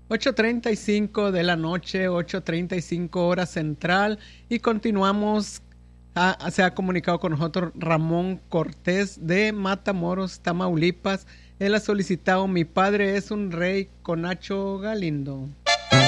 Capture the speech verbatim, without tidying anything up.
ocho treinta y cinco de la noche, ocho treinta y cinco hora central, y continuamos. Ah, se ha comunicado con nosotros Ramón Cortés de Matamoros, Tamaulipas. Él ha solicitado Mi padre es un rey con Nacho Galindo.